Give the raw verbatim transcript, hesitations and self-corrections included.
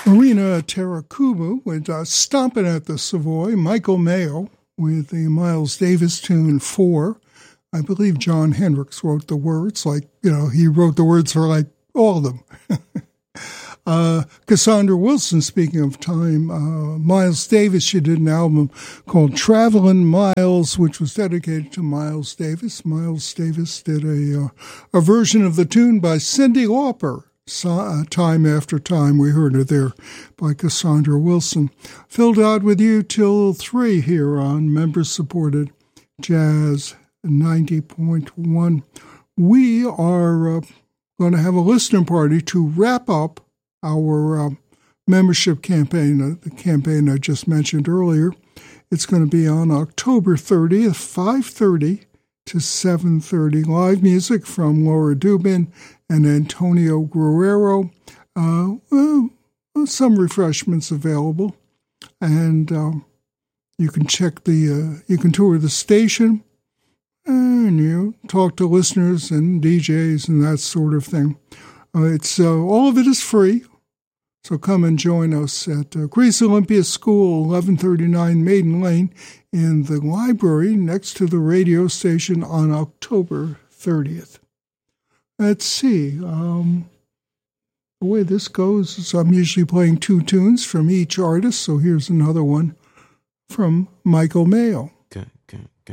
Marina Terakubu with uh, Stomping at the Savoy, Michael Mayo with the Miles Davis tune four. I believe John Hendricks wrote the words, like, you know, he wrote the words for like all of them. uh, Cassandra Wilson, speaking of time, uh, Miles Davis, she did an album called Travelin' Miles, which was dedicated to Miles Davis. Miles Davis did a, uh, a version of the tune by Cyndi Lauper. So, uh, time after time, we heard her there by Cassandra Wilson. Phil Dodd with you till three here on member-supported Jazz ninety point one. We are uh, going to have a listener party to wrap up our uh, membership campaign, uh, the campaign I just mentioned earlier. It's going to be on October thirtieth, five thirty to seven thirty. Live music from Laura Dubin and Antonio Guerrero. Uh, well, some refreshments available, and um, you can check the. Uh, you can tour the station, and you talk to listeners and D Js and that sort of thing. Uh, it's uh, all of it is free, so come and join us at uh, Greece Olympia School, eleven thirty-nine Maiden Lane, in the library next to the radio station on October thirtieth. Let's see. Um, the way this goes is I'm usually playing two tunes from each artist, so here's another one from Michael Mayo. Okay, okay, okay.